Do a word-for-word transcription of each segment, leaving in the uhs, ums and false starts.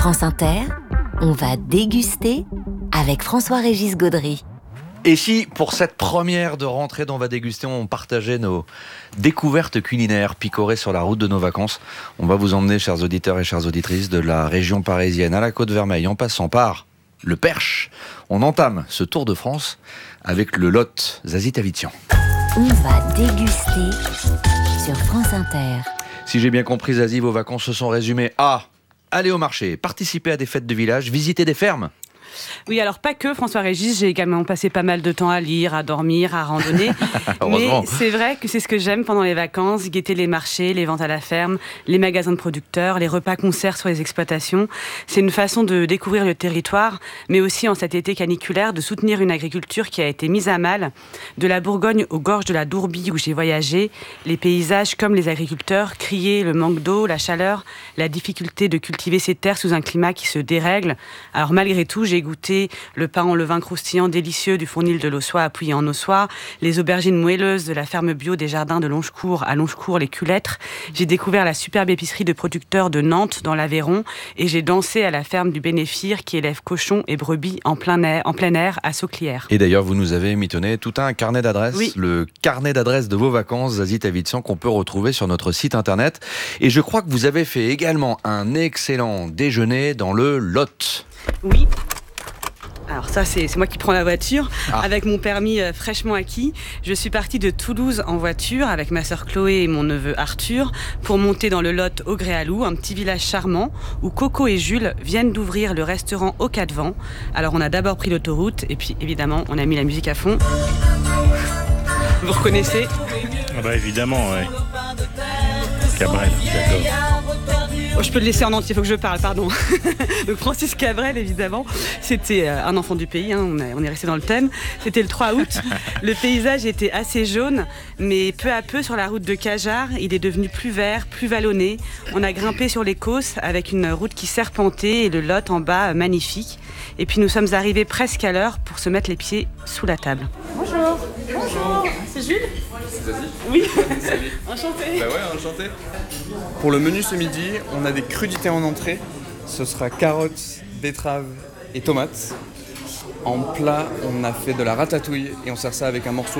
France Inter, on va déguster avec François-Régis Gaudry. Et si, pour cette première de rentrée dont on va déguster, on partageait nos découvertes culinaires picorées sur la route de nos vacances, on va vous emmener, chers auditeurs et chères auditrices, de la région parisienne à la Côte-Vermeille, en passant par le Perche. On entame ce Tour de France avec le Lot. Zazie Tavitian. On va déguster sur France Inter. Si j'ai bien compris, Zazie, vos vacances se sont résumées à aller au marché, participer à des fêtes de village, visiter des fermes. Oui, alors pas que François-Régis, j'ai également passé pas mal de temps à lire, à dormir, à randonner. Mais c'est vrai que c'est ce que j'aime pendant les vacances, guetter les marchés, les ventes à la ferme, les magasins de producteurs, les repas concerts sur les exploitations. C'est une façon de découvrir le territoire, mais aussi en cet été caniculaire, de soutenir une agriculture qui a été mise à mal. De la Bourgogne aux gorges de la Dourbie où j'ai voyagé, les paysages comme les agriculteurs criaient le manque d'eau, la chaleur, la difficulté de cultiver ces terres sous un climat qui se dérègle. Alors malgré tout, j'ai goûté le pain en levain croustillant délicieux du fournil de l'Ossois appuyé en ossois, les aubergines moelleuses de la ferme bio des jardins de Longecourt à Longecourt les Culettres. J'ai découvert la superbe épicerie de producteurs de Nantes dans l'Aveyron et j'ai dansé à la ferme du Bénéfire qui élève cochons et brebis en plein air, en plein air à Sauclières. Et d'ailleurs, vous nous avez mitonné tout un carnet d'adresses, oui. Le carnet d'adresses de vos vacances, Zazie Tavitian, qu'on peut retrouver sur notre site internet. Et je crois que vous avez fait également un excellent déjeuner dans le Lot. Oui. Alors ça, c'est, c'est moi qui prends la voiture, ah. avec mon permis euh, fraîchement acquis. Je suis partie de Toulouse en voiture avec ma sœur Chloé et mon neveu Arthur pour monter dans le Lot au Gréalou, un petit village charmant où Coco et Jules viennent d'ouvrir le restaurant Au Quatre Vents. Alors on a d'abord pris l'autoroute et puis évidemment on a mis la musique à fond. Vous reconnaissez ? Ah bah évidemment, ouais. Cabrel, d'accord. Oh, je peux le laisser en entier, il faut que je parle, pardon. Donc Francis Cabrel, évidemment, c'était euh, un enfant du pays, hein, on, a, on est resté dans le thème. C'était le trois août, le paysage était assez jaune, mais peu à peu sur la route de Cajar, il est devenu plus vert, plus vallonné. On a grimpé sur les causses avec une route qui serpentait et le Lot en bas, euh, magnifique. Et puis nous sommes arrivés presque à l'heure pour se mettre les pieds sous la table. Bonjour. Bonjour. C'est Jules ? C'est Zazie ? Oui. Salut. Enchanté. Bah ouais, enchanté. Pour le menu ce midi, on a des crudités en entrée. Ce sera carottes, betteraves et tomates. En plat, on a fait de la ratatouille et on sert ça avec un morceau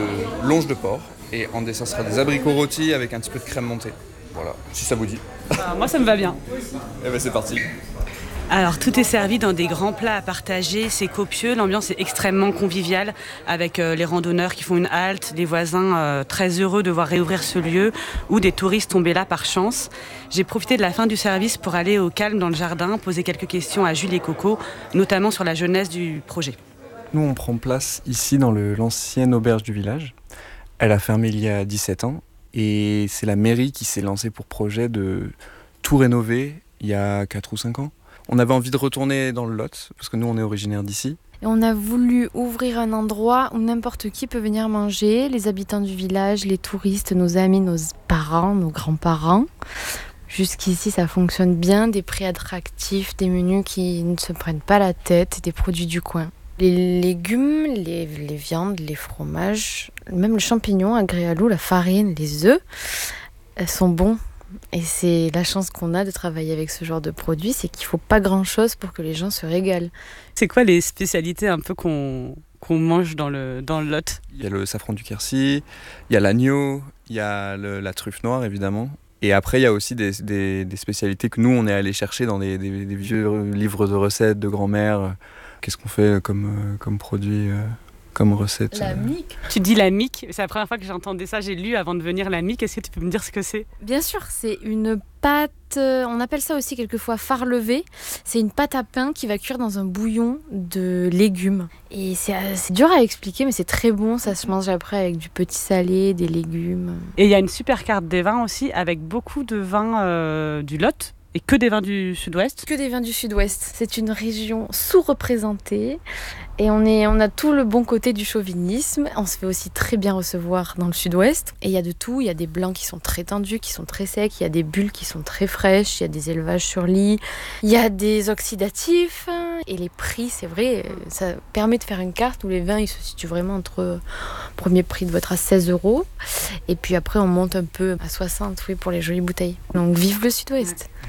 de longe de porc. Et en dessert, ce sera des abricots rôtis avec un petit peu de crème montée. Voilà, si ça vous dit. Ah, moi, ça me va bien. Et ben c'est parti. Alors tout est servi dans des grands plats à partager, c'est copieux, l'ambiance est extrêmement conviviale avec euh, les randonneurs qui font une halte, les voisins euh, très heureux de voir réouvrir ce lieu ou des touristes tombés là par chance. J'ai profité de la fin du service pour aller au calme dans le jardin, poser quelques questions à Jules et Coco, notamment sur la jeunesse du projet. Nous on prend place ici dans le, l'ancienne auberge du village. Elle a fermé il y a dix-sept ans et c'est la mairie qui s'est lancée pour projet de tout rénover il y a quatre ou cinq ans. On avait envie de retourner dans le Lot, parce que nous, on est originaire d'ici. Et on a voulu ouvrir un endroit où n'importe qui peut venir manger, les habitants du village, les touristes, nos amis, nos parents, nos grands-parents. Jusqu'ici, ça fonctionne bien, des prix attractifs, des menus qui ne se prennent pas la tête, des produits du coin. Les légumes, les, les viandes, les fromages, même le champignon à Gréalou, la farine, les œufs, elles sont bons. Et c'est la chance qu'on a de travailler avec ce genre de produit, c'est qu'il ne faut pas grand-chose pour que les gens se régalent. C'est quoi les spécialités un peu qu'on, qu'on mange dans le, dans le Lot ? Il y a le safran du Quercy, il y a l'agneau, il y a le, la truffe noire évidemment. Et après il y a aussi des, des, des spécialités que nous on est allé chercher dans des, des, des vieux livres de recettes de grand-mère. Qu'est-ce qu'on fait comme, comme produit comme recette? La mique. Tu dis la mique, c'est la première fois que j'entendais ça, j'ai lu avant de venir la mique. Est-ce que tu peux me dire ce que c'est ? Bien sûr, c'est une pâte, on appelle ça aussi quelquefois fard levé. C'est une pâte à pain qui va cuire dans un bouillon de légumes. Et c'est, c'est dur à expliquer, mais c'est très bon. Ça se mange après avec du petit salé, des légumes. Et il y a une super carte des vins aussi, avec beaucoup de vins euh, du Lot. Et que des vins du sud-ouest ? Que des vins du sud-ouest. C'est une région sous-représentée. Et on, est, on a tout le bon côté du chauvinisme. On se fait aussi très bien recevoir dans le sud-ouest. Et il y a de tout. Il y a des blancs qui sont très tendus, qui sont très secs. Il y a des bulles qui sont très fraîches. Il y a des élevages sur lit. Il y a des oxydatifs. Et les prix, c'est vrai, ça permet de faire une carte où les vins ils se situent vraiment entre premier prix de votre à seize euros. Et puis après, on monte un peu à soixante oui, pour les jolies bouteilles. Donc vive le sud-ouest.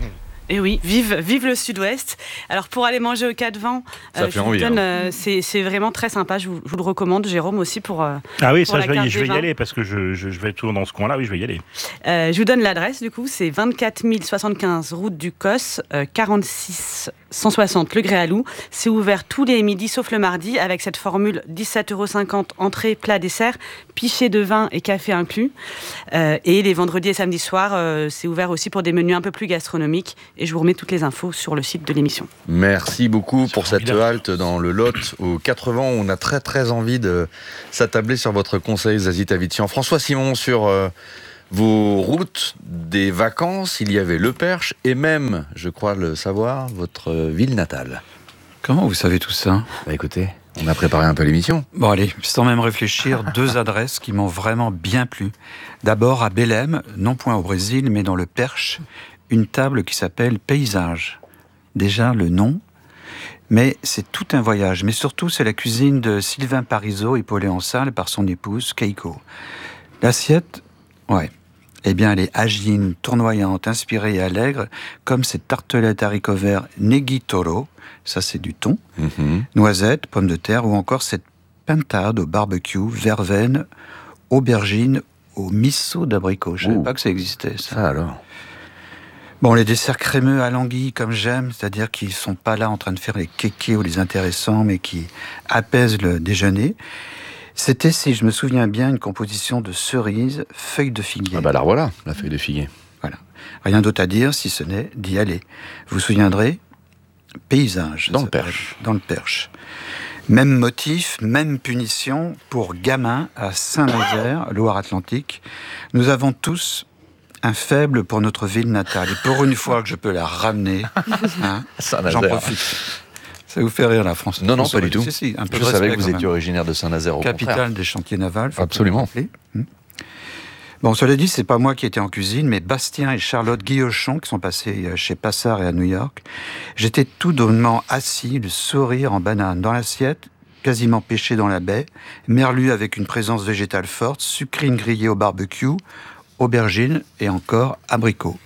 Et oui, vive, vive le Sud-Ouest. Alors pour aller manger au Quatre-Vents, euh, je vous envie, donne, hein. euh, c'est, c'est vraiment très sympa. Je vous, je vous le recommande, Jérôme aussi pour. Euh, Ah oui, pour ça la je vais, carte je vais des y vins. aller parce que je, je, je vais toujours dans ce coin-là. Oui, je vais y aller. Euh, je vous donne l'adresse du coup, c'est vingt-quatre mille soixante-quinze route du Cos, euh, quarante-six cent soixante Le Gréaloux. C'est ouvert tous les midis sauf le mardi avec cette formule dix-sept euros cinquante entrée, plat, dessert, pichet de vin et café inclus. Euh, et les vendredis et samedis soirs, euh, c'est ouvert aussi pour des menus un peu plus gastronomiques. Et je vous remets toutes les infos sur le site de l'émission. Merci beaucoup C'est pour cette formidable. halte dans le Lot, aux Quatre-Vents. On a très très envie de s'attabler sur votre conseil, Zazie Tavitian. François Simon, sur euh, vos routes des vacances, il y avait le Perche et même, je crois le savoir, votre ville natale. Comment vous savez tout ça? Bah écoutez, on a préparé un peu l'émission. Bon allez, sans même réfléchir, deux adresses qui m'ont vraiment bien plu. D'abord à Belém, non point au Brésil, mais dans le Perche, une table qui s'appelle Paysage. Déjà le nom, mais c'est tout un voyage. Mais surtout, c'est la cuisine de Sylvain Parisot, épaulé en salle par son épouse Keiko. L'assiette, ouais, eh bien elle est agile, tournoyante, inspirée et allègre, comme cette tartelette haricots verts Negui Toro, ça c'est du thon, Mm-hmm. noisettes, pommes de terre, ou encore cette pintade au barbecue, verveine, aubergine, au miso d'abricot. Je ne savais Ouh. pas que ça existait, ça. Ça alors. Bon, les desserts crémeux à l'anguille, comme j'aime, c'est-à-dire qu'ils ne sont pas là en train de faire les kékés ou les intéressants, mais qui apaisent le déjeuner. C'était, si je me souviens bien, une composition de cerises, feuilles de figuier. Ah bah la voilà, la feuille de figuier. Voilà. Rien d'autre à dire, si ce n'est d'y aller. Vous vous souviendrez, paysage. Dans ça le s'appelle. Perche. Dans le Perche. Même motif, même punition pour gamins à Saint-Nazaire, Loire-Atlantique. Nous avons tous un faible pour notre ville natale. Et pour une fois que je peux la ramener, hein, Saint-Nazaire. j'en profite. Ça vous fait rire, la France? Non, non, pas du tout. Si, si, un peu Je de savais respect, que vous quand étiez même. originaire de Saint-Nazaire, au Capitale contraire. des chantiers navals. faut Absolument. le rappeler. Hmm. Bon, cela dit, c'est pas moi qui étais en cuisine, mais Bastien et Charlotte Guillochon, qui sont passés chez Passard et à New York. J'étais tout bonnement assis, le sourire en banane dans l'assiette, quasiment pêché dans la baie, merlu avec une présence végétale forte, sucrine grillée au barbecue, aubergine et encore abricot.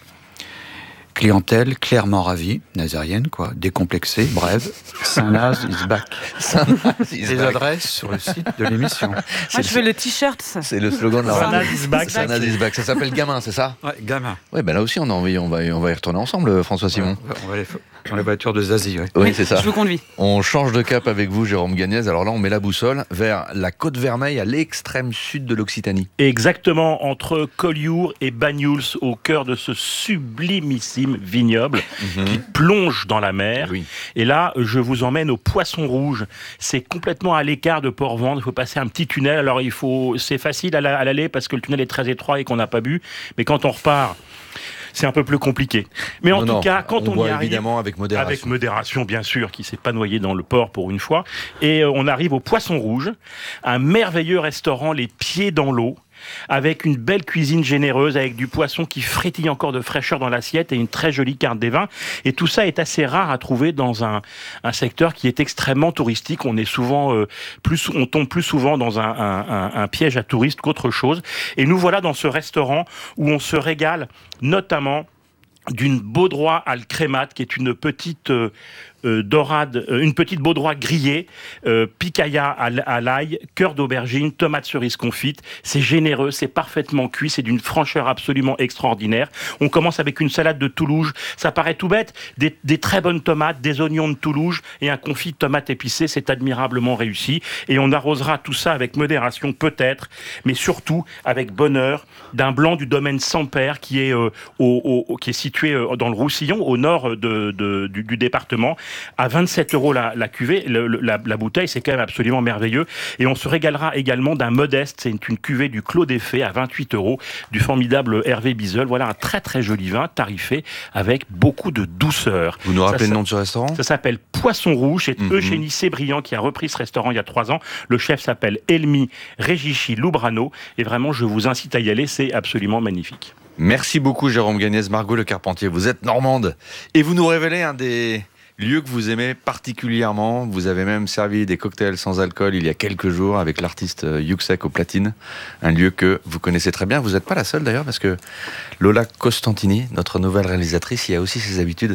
Clientèle clairement ravie, nazarienne quoi, décomplexée, bref, Saint-Naz is back. Saint-Naz is Les back. adresses sur le site de l'émission. Moi, C'est je veux le t-shirt. Ça. C'est le slogan de la Saint-Naz radio. is back. Saint-Naz is back. Ça s'appelle Gamin, c'est ça? Ouais, gamin. Oui, ben là aussi, on a envie, on va, on va y retourner ensemble, François Simon. Ouais, on va aller dans la voiture de Zazie, ouais. Oui, c'est ça. Je vous conduis. On change de cap avec vous, Jérôme Gagnez. Alors là, on met la boussole vers la côte Vermeille, à l'extrême sud de l'Occitanie. Exactement, entre Collioure et Banyuls, au cœur de ce sublimissime vignoble qui plonge dans la mer. Oui. Et là, je vous emmène au Poisson Rouge. C'est complètement à l'écart de Port-Vendre. Il faut passer un petit tunnel. Alors, il faut, c'est facile à la- à l'aller parce que le tunnel est très étroit et qu'on n'a pas bu. Mais quand on repart, c'est un peu plus compliqué. Mais en Non, tout non, cas, quand on, boit y arrive, évidemment avec modération. avec modération, bien sûr, qui s'est pas noyé dans le port pour une fois. Et euh, on arrive au Poisson Rouge, un merveilleux restaurant les pieds dans l'eau, avec une belle cuisine généreuse, avec du poisson qui frétille encore de fraîcheur dans l'assiette et une très jolie carte des vins. Et tout ça est assez rare à trouver dans un, un secteur qui est extrêmement touristique. On est souvent euh, plus, on tombe plus souvent dans un, un, un, un piège à touristes qu'autre chose. Et nous voilà dans ce restaurant où on se régale, notamment d'une baudroie à la crémate, qui est une petite euh, euh, dorade, euh, une petite baudroie grillée, euh, picailla à, l- à l'ail, cœur d'aubergine, tomate cerise confite. C'est généreux, c'est parfaitement cuit, c'est d'une francheur absolument extraordinaire. On commence avec une salade de Toulouse. Ça paraît tout bête, des, des très bonnes tomates, des oignons de Toulouse et un confit de tomates épicées. C'est admirablement réussi. Et on arrosera tout ça avec modération peut-être, mais surtout avec bonheur, d'un blanc du domaine Sampère qui est euh, au, au, qui est situé dans le Roussillon, au nord de, de, du, du département, à vingt-sept euros la, la cuvée, le, le, la, la bouteille, c'est quand même absolument merveilleux. Et on se régalera également d'un modeste, c'est une, une cuvée du Clos des Fées à vingt-huit euros, du formidable Hervé Bizel. Voilà un très très joli vin, tarifé, avec beaucoup de douceur. Vous nous rappelez Ça, le ça- nom de ce restaurant? Ça s'appelle Poisson Rouge, c'est Mhm. Eugénie Sébriand qui a repris ce restaurant il y a trois ans. Le chef s'appelle Elmi Régichi Loubrano, et vraiment je vous incite à y aller, c'est absolument magnifique. Merci beaucoup, Jérôme Gagnez. Margot Le Carpentier, vous êtes normande et vous nous révélez un des lieu que vous aimez particulièrement. Vous avez même servi des cocktails sans alcool il y a quelques jours avec l'artiste Yuxek au platine. Un lieu que vous connaissez très bien. Vous n'êtes pas la seule d'ailleurs, parce que Lola Costantini, notre nouvelle réalisatrice, il y a aussi ses habitudes.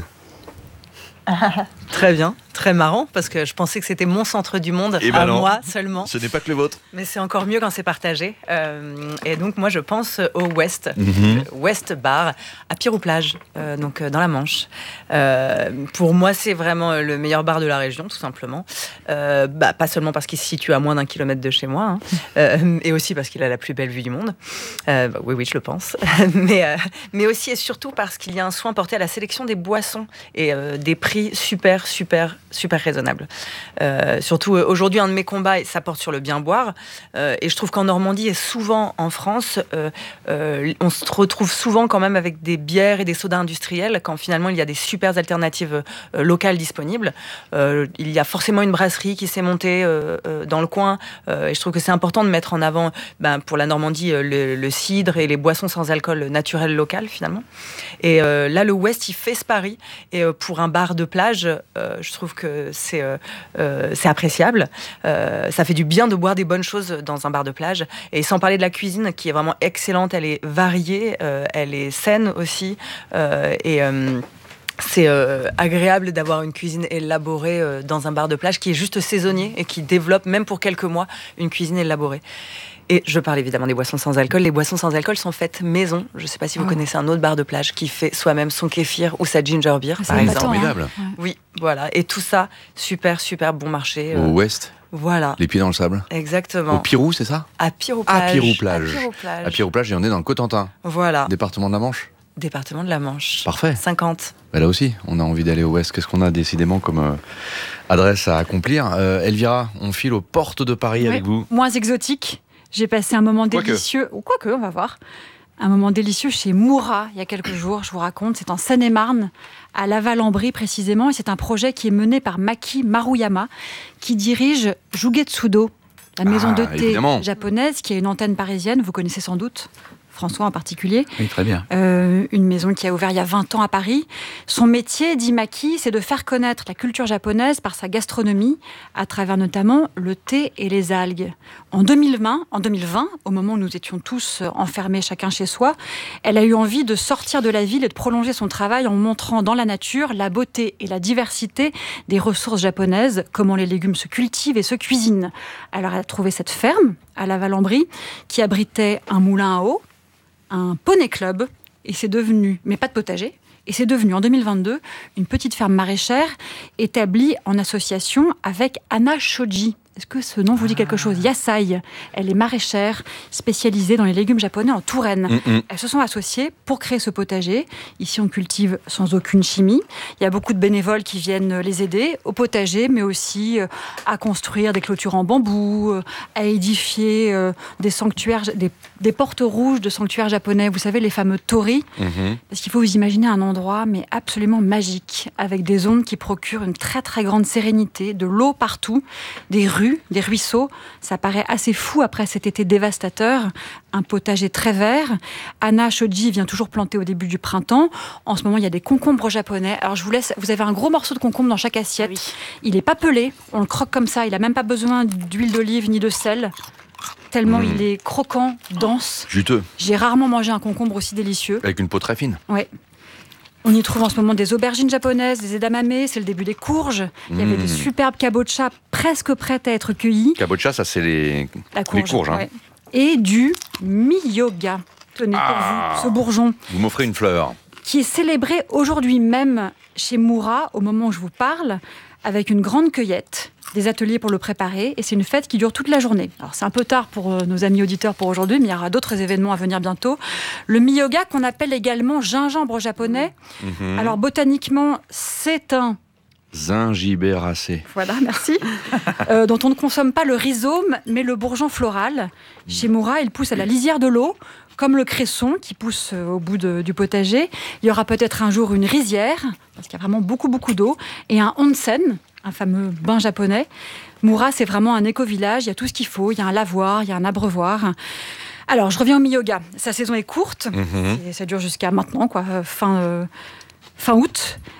Très bien, très marrant, parce que je pensais que c'était mon centre du monde, et ben à non, moi seulement. Ce n'est pas que le vôtre. Mais c'est encore mieux quand c'est partagé. Euh, et donc moi je pense au West, Mm-hmm. West Bar, à Pirou-Plage, euh, donc euh, dans la Manche. Euh, pour moi c'est vraiment le meilleur bar de la région, tout simplement. Euh, bah, pas seulement parce qu'il se situe à moins d'un kilomètre de chez moi, hein, euh, et aussi parce qu'il a la plus belle vue du monde. Euh, bah, oui, oui, je le pense. mais, euh, mais aussi et surtout parce qu'il y a un soin porté à la sélection des boissons et euh, des prix super, super, super raisonnable. Euh, surtout euh, aujourd'hui, un de mes combats, ça porte sur le bien boire. Euh, et je trouve qu'en Normandie et souvent en France, euh, euh, on se retrouve souvent quand même avec des bières et des sodas industriels, quand finalement il y a des super alternatives euh, locales disponibles. Euh, il y a forcément une brasserie qui s'est montée euh, euh, dans le coin. Euh, et je trouve que c'est important de mettre en avant, ben, pour la Normandie, euh, le, le cidre et les boissons sans alcool naturelles locales finalement. Et euh, là, le Ouest, il fait ce pari. Et euh, pour un bar de plage, euh, je trouve que c'est, euh, euh, c'est appréciable. Euh, ça fait du bien de boire des bonnes choses dans un bar de plage. Et sans parler de la cuisine qui est vraiment excellente, elle est variée, euh, elle est saine aussi. Euh, et euh, c'est euh, agréable d'avoir une cuisine élaborée euh, dans un bar de plage qui est juste saisonnier et qui développe, même pour quelques mois, une cuisine élaborée. Et je parle évidemment des boissons sans alcool. Les boissons sans alcool sont faites maison. Je ne sais pas si vous oh. connaissez un autre bar de plage qui fait soi-même son kéfir ou sa ginger beer, c'est par exemple. Formidable. Hein. Oui, voilà. Et tout ça, super, super bon marché. Au euh, Ouest. Voilà. Les pieds dans le sable. Exactement. Au Pirou, c'est ça ? À Pirou-Plage. À Pirou-Plage. À Pirou-Plage. À Pirou-Plage, et on est dans le Cotentin. Voilà. Département de la Manche. Département de la Manche. Parfait. cinquante. Bah là aussi, on a envie d'aller au Ouest. Qu'est-ce qu'on a décidément comme euh, adresse à accomplir ? euh, Elvira, on file aux portes de Paris oui. avec vous. Moins exotique. J'ai passé un moment Quoique. délicieux. Ou quoique, on va voir. Un moment délicieux chez Moura, il y a quelques jours, je vous raconte. C'est en Seine-et-Marne, à Laval-en-Brie précisément. Et c'est un projet qui est mené par Maki Maruyama, qui dirige Jugetsudo, la maison ah, de thé évidemment. japonaise, qui a une antenne parisienne. Vous connaissez sans doute François en particulier. Oui, très bien. Euh, une maison qui a ouvert il y a vingt ans à Paris. Son métier, dit Maki, c'est de faire connaître la culture japonaise par sa gastronomie, à travers notamment le thé et les algues. En deux mille vingt, en deux mille vingt, au moment où nous étions tous enfermés chacun chez soi, elle a eu envie de sortir de la ville et de prolonger son travail en montrant dans la nature la beauté et la diversité des ressources japonaises, comment les légumes se cultivent et se cuisinent. Alors elle a trouvé cette ferme à Laval-en-Brie qui abritait un moulin à eau, un poney club, et c'est devenu, mais pas de potager, et c'est devenu en deux mille vingt-deux une petite ferme maraîchère établie en association avec Anna Shoji. Est-ce que ce nom vous dit quelque chose ? Yasai. Elle est maraîchère spécialisée dans les légumes japonais en Touraine. Mm-mm. Elles se sont associées pour créer ce potager. Ici, on cultive sans aucune chimie. Il y a beaucoup de bénévoles qui viennent les aider au potager, mais aussi à construire des clôtures en bambou, à édifier des sanctuaires, des, des portes rouges de sanctuaires japonais. Vous savez, les fameux torii. Mm-hmm. Parce qu'il faut vous imaginer un endroit, mais absolument magique, avec des ondes qui procurent une très très grande sérénité, de l'eau partout, des rues, des ruisseaux. Ça paraît assez fou après cet été dévastateur. Un potager très vert. Anna Shoji vient toujours planter au début du printemps. En ce moment, il y a des concombres japonais. Alors, je vous laisse. Vous avez un gros morceau de concombre dans chaque assiette. Oui. Il n'est pas pelé. On le croque comme ça. Il n'a même pas besoin d'huile d'olive ni de sel. Tellement mmh. il est croquant, dense. Juteux. J'ai rarement mangé un concombre aussi délicieux. Avec une peau très fine. Oui. On y trouve en ce moment des aubergines japonaises, des edamame, c'est le début des courges. Il y avait mmh. des superbes kabocha presque prêtes à être cueillies. Kabocha, ça c'est les, La courge, les courges. Ouais. Hein. Et du miyoga. Tenez ah, pour vous, ce bourgeon. Vous m'offrez une fleur. Qui est célébré aujourd'hui même chez Moura, au moment où je vous parle, avec une grande cueillette, des ateliers pour le préparer, et c'est une fête qui dure toute la journée. Alors c'est un peu tard pour euh, nos amis auditeurs pour aujourd'hui, mais il y aura d'autres événements à venir bientôt. Le miyoga, qu'on appelle également gingembre japonais. Mmh. Alors botaniquement, c'est un Zingibéracée. Voilà, merci. euh, dont on ne consomme pas le rhizome, mais le bourgeon floral. Chez Moura, il pousse à la lisière de l'eau, comme le cresson qui pousse au bout de, du potager. Il y aura peut-être un jour une rizière, parce qu'il y a vraiment beaucoup, beaucoup d'eau, et un onsen, un fameux bain japonais. Moura, c'est vraiment un éco-village, il y a tout ce qu'il faut, il y a un lavoir, il y a un abreuvoir. Alors, je reviens au miyoga. Sa saison est courte, mmh. et ça dure jusqu'à maintenant, quoi, fin... Euh, Fin août,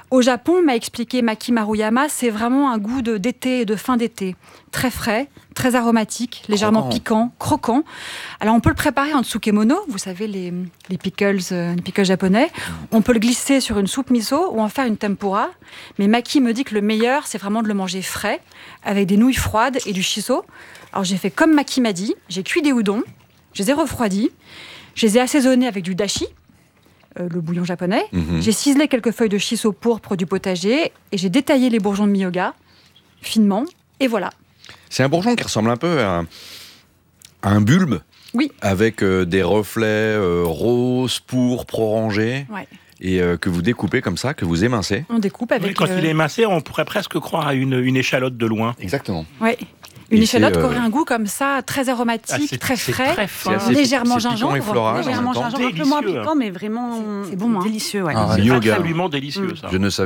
Au Japon, m'a expliqué Maki Maruyama, c'est vraiment un goût de, d'été et de fin d'été. Très frais, très aromatique, légèrement croquant. piquant, croquant. Alors on peut le préparer en tsukemono, vous savez les, les, pickles, euh, les pickles japonais. On peut le glisser sur une soupe miso ou en faire une tempura. Mais Maki me dit que le meilleur, c'est vraiment de le manger frais, avec des nouilles froides et du shiso. Alors j'ai fait comme Maki m'a dit, j'ai cuit des udon, je les ai refroidis, je les ai assaisonnés avec du dashi, euh, le bouillon japonais. Mmh. J'ai ciselé quelques feuilles de shiso pourpre du potager et j'ai détaillé les bourgeons de miyoga finement. Et voilà. C'est un bourgeon qui ressemble un peu à un, à un bulbe, oui. avec euh, des reflets euh, roses, pourpres, orangés, ouais. et euh, que vous découpez comme ça, que vous émincez. On découpe avec... Oui, quand euh... il est émincé, on pourrait presque croire à une, une échalote de loin. Exactement. Oui. Une et échalote euh... qui aurait un goût comme ça, très aromatique, ah, très frais, très fin. C'est légèrement c'est gingembre. Floral, légèrement gingembre, un peu moins piquant, mais vraiment c'est, c'est bon, hein. délicieux. Ouais. Ah, c'est yoga. absolument délicieux, ça. Je ne savais